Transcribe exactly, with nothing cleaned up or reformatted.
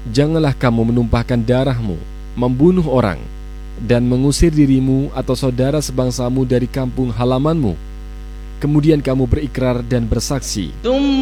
Janganlah kamu menumpahkan darahmu, membunuh orang, dan mengusir dirimu atau saudara sebangsamu dari kampung halamanmu. Kemudian kamu berikrar dan bersaksi